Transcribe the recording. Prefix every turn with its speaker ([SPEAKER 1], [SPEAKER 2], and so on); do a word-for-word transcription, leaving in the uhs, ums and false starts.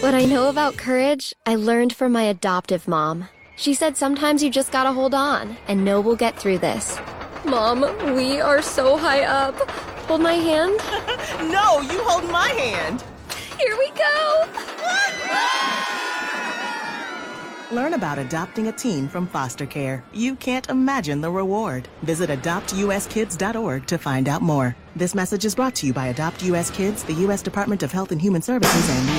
[SPEAKER 1] What I know about courage, I learned from my adoptive mom. She said sometimes you just gotta hold on and know we'll get through this. Mom, we are so high up. Hold my hand.
[SPEAKER 2] No, you hold my hand.
[SPEAKER 1] Here we go.
[SPEAKER 2] Learn about adopting a teen from foster care. You can't imagine the reward. Visit adopt u s kids dot org to find out more. This message is brought to you by Adopt U S Kids, the U S Department of Health and Human Services, and